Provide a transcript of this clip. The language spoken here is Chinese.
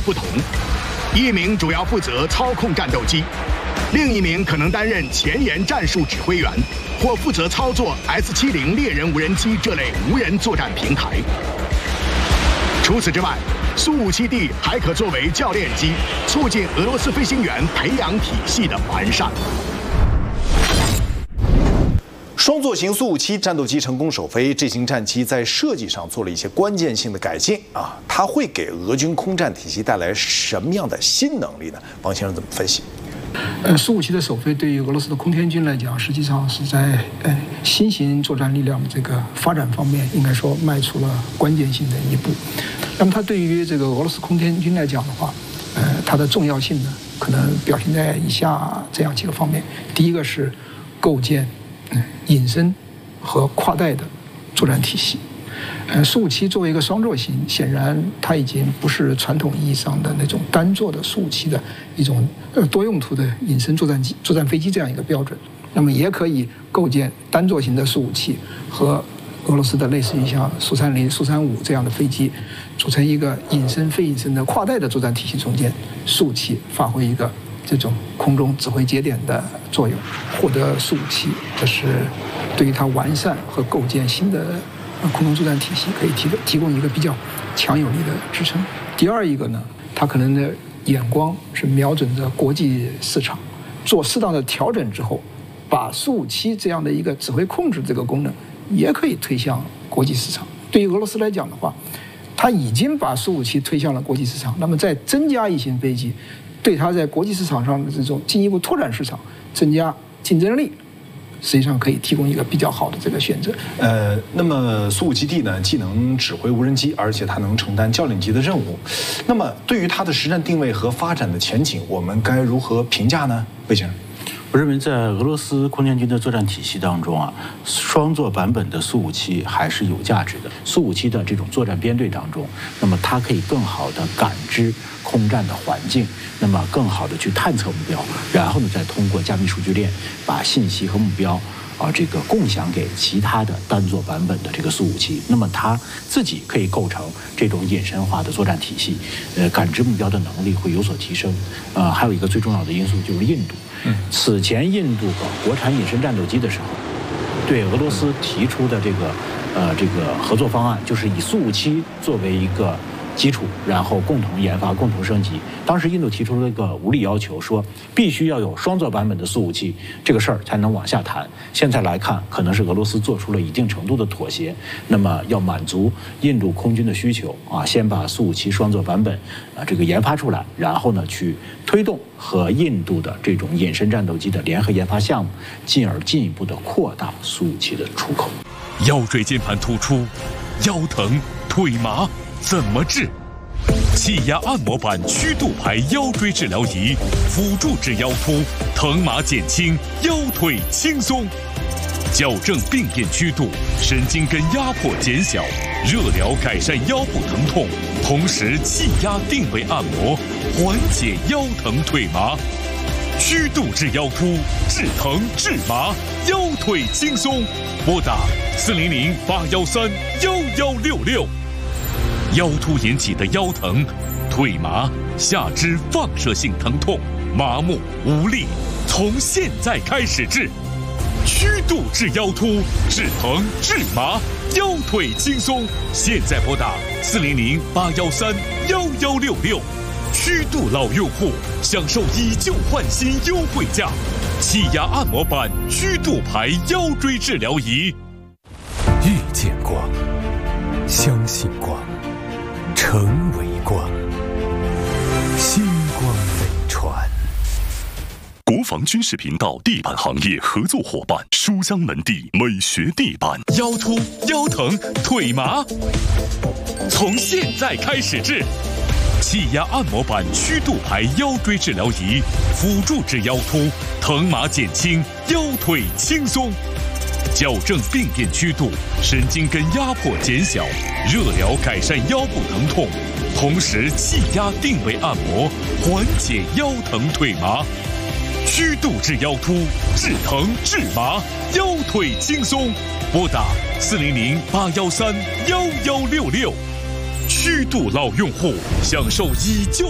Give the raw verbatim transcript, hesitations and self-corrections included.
不同，一名主要负责操控战斗机，另一名可能担任前沿战术指挥员，或负责操作 S 七十 猎人无人机这类无人作战平台。除此之外，苏五七 D 还可作为教练机，促进俄罗斯飞行员培养体系的完善。 双座型苏五七战斗机成功首飞，这型战机在设计上做了一些关键性的改进啊，它会给俄军空战体系带来什么样的新能力呢？王先生怎么分析？ 呃，苏五七的首飞对于俄罗斯的空天军来讲，实际上是在呃新型作战力量的这个发展方面，应该说迈出了关键性的一步。那么它对于这个俄罗斯空天军来讲的话，呃，它的重要性呢，可能表现在以下这样几个方面。第一个是构建嗯隐身和跨代的作战体系。呃，苏五七作为一个双座型，显然它已经不是传统意义上的那种单座的苏五七的一种呃多用途的隐身作战机、作战飞机这样一个标准。那么也可以构建单座型的苏五七和俄罗斯的类似于像苏三零、苏三五这样的飞机，组成一个隐身、非隐身的跨代的作战体系中间，苏五七发挥一个这种空中指挥节点的作用，获得苏五七，这是对于它完善和构建新的空中作战体系可以提提供一个比较强有力的支撑。第二一个呢，它可能的眼光是瞄准着国际市场，做适当的调整之后，把苏五七这样的一个指挥控制这个功能也可以推向国际市场。对于俄罗斯来讲的话，它已经把苏五七推向了国际市场，那么再增加一型飞机，对它在国际市场上的这种进一步拓展市场、增加竞争力，实际上可以提供一个比较好的这个选择。 呃，那么苏五七 D 呢，既能指挥无人机，而且它能承担教练级的任务。那么对于它的实战定位和发展的前景，我们该如何评价呢？魏先生， 我认为在俄罗斯空天军的作战体系当中啊，双座版本的苏五七还是有价值的。苏五七的这种作战编队当中，那么它可以更好的感知空战的环境，那么更好的去探测目标，然后呢再通过加密数据链把信息和目标啊这个共享给其他的单座版本的这个苏五七，那么它自己可以构成这种隐身化的作战体系，呃，感知目标的能力会有所提升。呃，还有一个最重要的因素就是印度。嗯，此前印度搞国产隐身战斗机的时候，对俄罗斯提出的这个呃这个合作方案，就是以苏五七作为一个基础，然后共同研发、共同升级。当时印度提出了一个无理要求，说必须要有双座版本的苏五七，这个事儿才能往下谈。现在来看，可能是俄罗斯做出了一定程度的妥协，那么要满足印度空军的需求啊，先把苏五七双座版本啊这个研发出来，然后呢去推动和印度的这种隐身战斗机的联合研发项目，进而进一步的扩大苏五七的出口。 腰椎间盘突出、腰疼、腿麻怎么治？气压按摩板曲度排腰椎治疗仪，辅助治腰突，疼麻减轻，腰腿轻松，矫正病变曲度，神经根压迫减小，热疗改善腰部疼痛，同时气压定位按摩，缓解腰疼腿麻。曲度治腰突，治疼治麻，腰腿轻松。拨打四零零八幺三幺幺六六。腰突引起的腰疼、腿麻、下肢放射性疼痛、麻木无力，从现在开始治。曲度治腰突，治疼治麻，腰腿轻松。现在拨打四零零八幺三幺幺六六。曲度老用户享受以旧换新优惠价，气压按摩板曲度排腰椎治疗仪。 遇见光，相信光，成为光，星光飞船。 国防军事频道地板行业合作伙伴书香门第美学地板。腰突、腰疼、腿麻，从现在开始治。气压按摩板曲度排腰椎治疗仪，辅助治腰突，疼麻减轻，腰腿轻松。矫正病变曲度，神经根压迫减小，热疗改善腰部疼痛，同时气压定位按摩，缓解腰疼腿麻。曲度治腰突，治疼治麻，腰腿轻松。拨打四零零八幺三幺幺六六。曲度老用户享受以旧